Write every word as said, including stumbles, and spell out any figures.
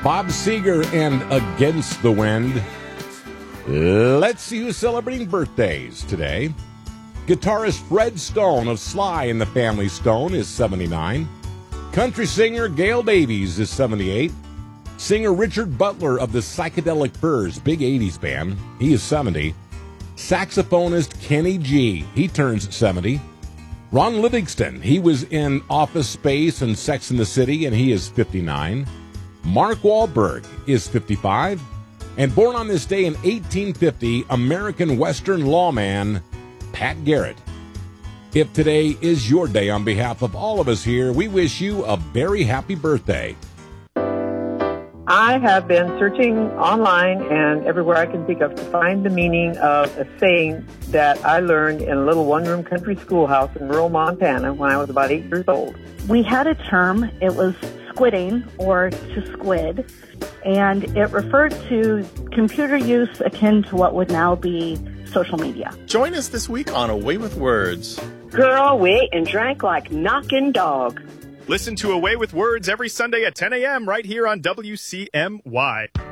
Bob Seger and Against the Wind. Let's see who's celebrating birthdays today. Guitarist Fred Stone of Sly and the Family Stone is seventy-nine. Country singer Gail Davies is seventy-eight. Singer Richard Butler of the Psychedelic Furs, big eighties band, he is seventy. Saxophonist Kenny G, he turns seventy. Ron Livingston, he was in Office Space and Sex and the City, and he is fifty-nine. Mark Wahlberg is fifty-five. And born on this day in eighteen fifty, American Western lawman Pat Garrett. If today is your day, on behalf of all of us here, we wish you a very happy birthday. I have been searching online and everywhere I can think of to find the meaning of a saying that I learned in a little one-room country schoolhouse in rural Montana when I was about eight years old. We had a term, it was squidding, or to squid, and it referred to computer use akin to what would now be social media. Join us this week on Away with Words. Girl, we ate and drank like knocking dog. Listen to Away with Words every Sunday at ten a.m. right here on W C M Y.